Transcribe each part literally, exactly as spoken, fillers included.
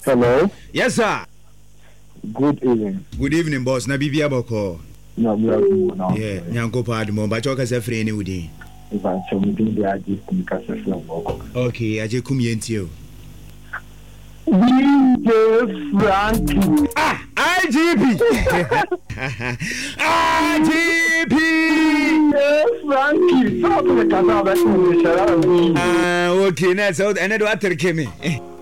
Hello. Yes, sir. Good evening. Good evening, boss. Na bibi aboko. No, we are good now. Yeah, nyanko pa admo. Ba choka se free ni wudi. Ivan so me din dia aje kum ka se free boko. Okay, aje kum yenti o. D J Frankie. Ah, I G P. I G P. Frankie. So to ka sa ba ni shara. Ah, okay, na so ene do aterke me.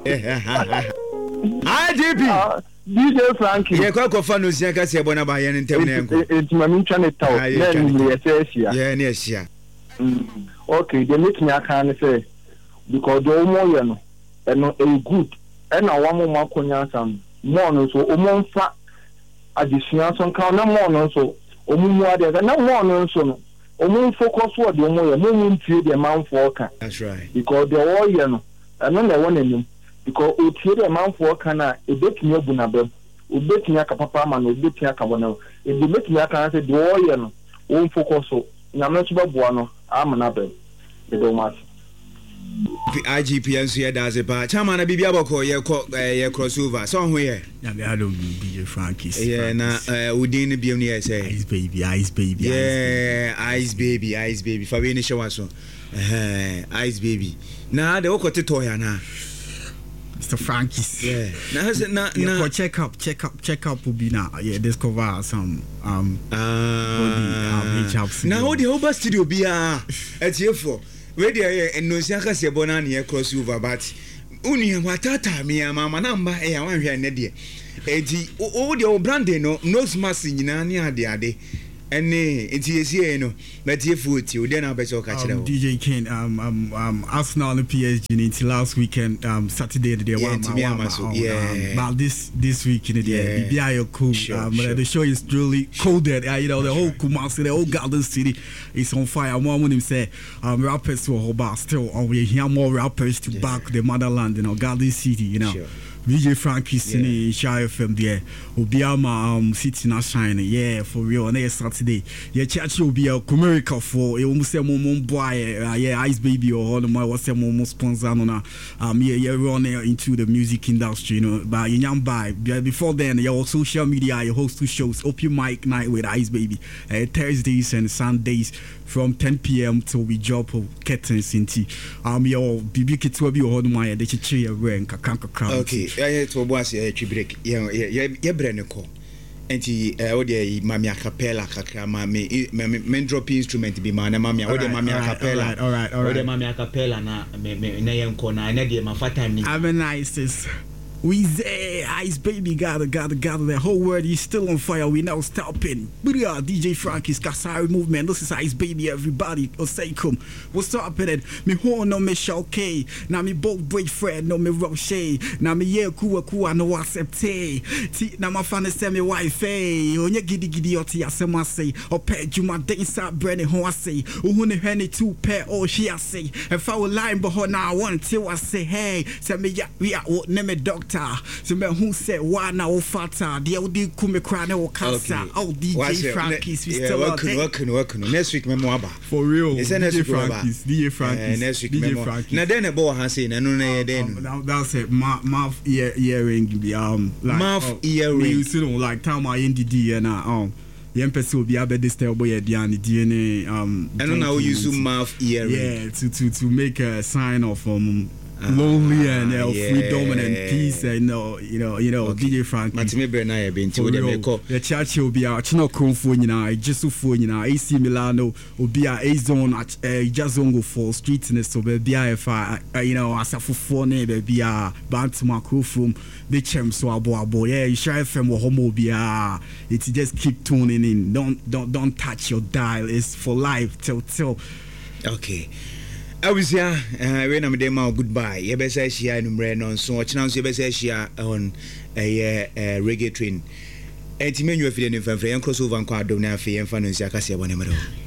I G P. D J Frankie. Ye kwa kwa fano sia ka se bona ba ye ntem na enko. Enti ma mi twa ne taw. Na ni ye se sia. Ye na sia. Mm. Okay, the make me aka ne say because do mo ye no. Eno e good. Ena wa mo makonya sam. Mo no so o mo mfa adesua so nka na mo no so o mu mu ade na mo no so no. O mo focus wo de mo ye mo mu ntie de manfo ka. That's right. Because the wo ye no. Eno na wo nanim. Because o tie de manfo ka na e betumi abu na bem. O betumi aka papa ma no o betumi aka bona. E de betumi aka say de wo ye no. O focus so. Na me so baboa no am na bem. E do mas. I G P nso ye daze pa chama na bibia boko ye ko ye crossover so ho ye ya be ado D J Frankie yeah na udin ne biem ne ye say Ice Baby Ice Baby yeah Ice Baby Ice Baby fa we ni show so eh Ice Baby na de okote to ya na Mister Frankie yeah na na na yeah, check up check up check up will be now yeah discover some um uh body um na how the over studio bia etiefo we dey eno sia ka se bona na ye crossover but unu watata me mama na mba e ya wanhwe ne de enti o de o branding no nose mask nyina ne ade ade ene enti esie no metie futi o de na be so ka kire D J Ken um um um Arsenal and P S G until last weekend um Saturday the day yeah, one man so, yeah. but this this week in the day B I O cool sure, um sure. The show is really coded uh, you know the whole right. Kumasi the whole Garden City is on fire. More when him say um rappers to Hoba still on we hear more rappers to yeah. back the motherland you know Garden City you know sure. D J Frankie Cine Shy F M there Obiama um City na shine yeah for real on Saturday yeah church will be a Comerica for e almost say mom boy yeah Ice Baby or all my what's say mom sponsor no um yeah yeah run into the music industry you know but you young by before then your social media you host two shows Open Mic Night with Ice Baby uh, Thursdays and Sundays from ten p.m. till we drop of curtains into um your B B K to be on my the chichi rank kakaka okay yeah to boss yeah break yeah yeah yeah brand ko enti eh o de mami acapella kakra mami men drop instrument bi ma na mami o de mami acapella all right all right o de mami acapella na me na yenko na na de ma fata ni I'm a nice we say Ice Baby gather gather gather the whole world is still on fire we now stopping but yeah D J Frankie's Kasari movement this is Ice Baby everybody Oseikum what's up in it me ho no me Shalke na me both boyfriend no me Roche na me ye kuwa kuwa no accepte ti na ma fan say me wife eh onye gidi gidi oti asema say ope juma den sa brand ho ase ohu ne hwe ne two pair o she ase e fa wo line but ho na want till I say hey say me ya we are ne me doctor so me who said why now fata the old kume cry na okasa oh D J Frankie's we still out there working working next week me mo aba for real is next week Frankie's D J Frankie's next week D J me Frankie's na den e bo ha say na no na ye den that's it mouth ear earring be um like mouth earring you see no like time I N D D and um the empress will be able to stay boy D N A um and now we use mouth earring yeah to to to make a sign of um lonely and uh, yeah. freedom and peace and uh, you know you know okay. D J Frankie Matime Brena ya be nti wo de me call the church obi a chino kronfo nyina Jesufu nyina A C Milano obi a A zone at Jazongo for streetness so be bia fa you know asafofo na be bia Bantama Krofom the chem so abo abo yeah you share F M wo homo bia it just keep tuning in don't don't don't touch your dial it's for life till till okay Awisia eh we na me dem goodbye ye be say shia numre no so ochina so ye be say shia on eh reggae train enti menyu afide ne fanfre yan crossover nko adom na afi yan fa no nsia kase abone mero